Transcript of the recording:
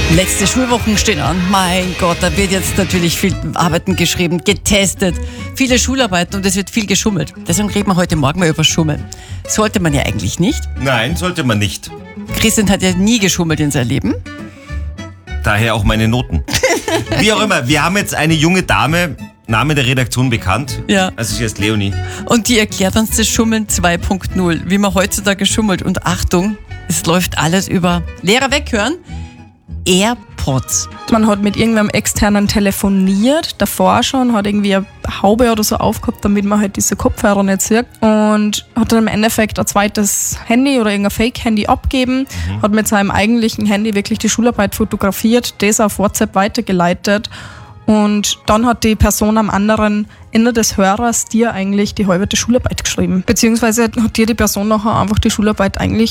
Letzte Schulwochen stehen an. Mein Gott, da wird jetzt natürlich viel Arbeiten geschrieben, getestet, viele Schularbeiten und es wird viel geschummelt. Deswegen reden wir heute Morgen mal über Schummeln. Sollte man ja eigentlich nicht. Nein, sollte man nicht. Christian hat ja nie geschummelt in seinem Leben. Daher auch meine Noten. Wie auch immer, wir haben jetzt eine junge Dame, Name der Redaktion bekannt. Ja. Also sie heißt Leonie. Und die erklärt uns das Schummeln 2.0, wie man heutzutage schummelt. Und Achtung, es läuft alles über Lehrer weghören. AirPods. Man hat mit irgendeinem externen telefoniert, davor schon, hat irgendwie eine Haube oder so aufgehabt, damit man halt diese Kopfhörer nicht sieht. Und hat dann im Endeffekt ein zweites Handy oder irgendein Fake-Handy abgegeben, hat mit seinem eigentlichen Handy wirklich die Schularbeit fotografiert, das auf WhatsApp weitergeleitet. Und dann hat die Person am anderen Ende des Hörers dir eigentlich die halbe Schularbeit geschrieben. Beziehungsweise hat dir die Person nachher einfach die Schularbeit eigentlich